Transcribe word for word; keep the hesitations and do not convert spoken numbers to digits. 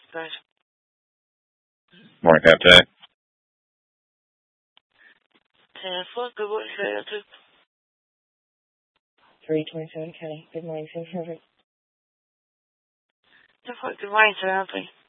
Good. Morning, Captain. ten four, good morning, sir. three twenty-seven Kelly. Good morning, Sir Herbert. ten four, good morning, sir.